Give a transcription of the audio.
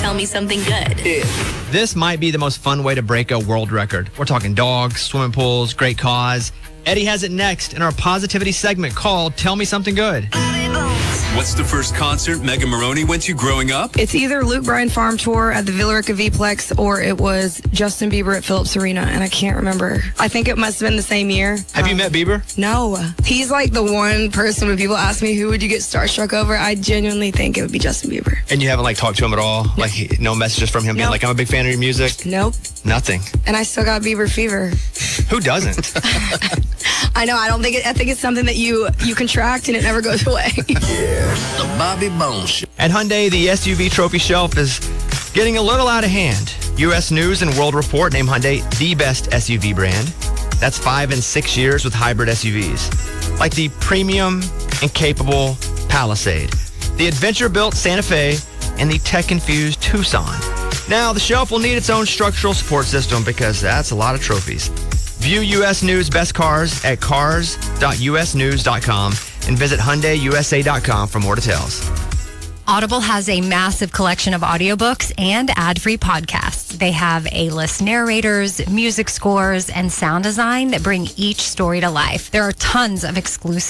Tell Me Something Good. This might be the most fun way to break a world record. We're talking dogs, swimming pools, great cause. Eddie has it next in our positivity segment called Tell Me Something Good. What's the first concert Megan Maroney went to growing up? It's either Luke Bryan Farm Tour at the Villa Rica V-Plex or it was Justin Bieber at Phillips Arena, and I can't remember. I think it must have been the same year. Have you met Bieber? No. He's like the one person when people ask me who would you get starstruck over, I genuinely think it would be Justin Bieber. And you haven't talked to him at all? No messages from him being Nope. I'm a big fan of your music? Nope. Nothing. And I still got Bieber fever. Who doesn't? I know. I think it's something that you contract and it never goes away. The Bobby Bones Show. At Hyundai, the SUV trophy shelf is getting a little out of hand. U.S. News and World Report named Hyundai the best SUV brand. That's 5 and 6 years with hybrid SUVs, like the premium and capable Palisade, the adventure-built Santa Fe, and the tech-infused Tucson. Now, the shelf will need its own structural support system because that's a lot of trophies. View U.S. News Best Cars at cars.usnews.com and visit HyundaiUSA.com for more details. Audible has a massive collection of audiobooks and ad-free podcasts. They have A-list narrators, music scores, and sound design that bring each story to life. There are tons of exclusive